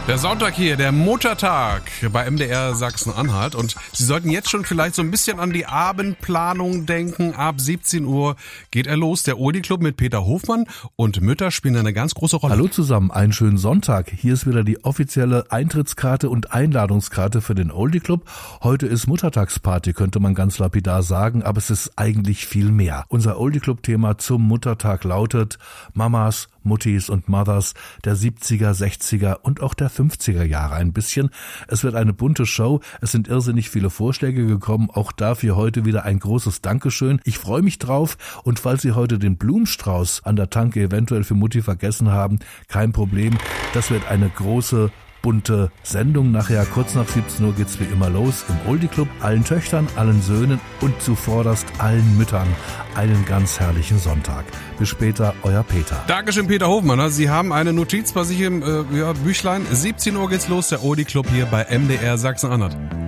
Der Sonntag hier, der Muttertag bei MDR Sachsen-Anhalt. Und Sie sollten jetzt schon vielleicht so ein bisschen an die Abendplanung denken. Ab 17 Uhr geht er los, der Oldie Club mit Peter Hofmann. Und Mütter spielen eine ganz große Rolle. Hallo zusammen, einen schönen Sonntag. Hier ist wieder die offizielle Eintrittskarte und Einladungskarte für den Oldie Club. Heute ist Muttertagsparty, könnte man ganz lapidar sagen, aber es ist eigentlich viel mehr. Unser Oldie Club-Thema zum Muttertag lautet Mamas, Muttis und Mothers der 70er, 60er und auch der 50er Jahre ein bisschen. Es wird eine bunte Show. Es sind irrsinnig viele Vorschläge gekommen. Auch dafür heute wieder ein großes Dankeschön. Ich freue mich drauf. Und falls Sie heute den Blumenstrauß an der Tanke eventuell für Mutti vergessen haben, kein Problem. Das wird eine große bunte Sendung. Nachher kurz nach 17 Uhr geht's wie immer los im Oldie Club. Allen Töchtern, allen Söhnen und zuvorderst allen Müttern einen ganz herrlichen Sonntag. Bis später, euer Peter. Dankeschön, Peter Hofmann. Sie haben eine Notiz bei sich im Büchlein. 17 Uhr geht's los, der Oldie Club hier bei MDR Sachsen-Anhalt.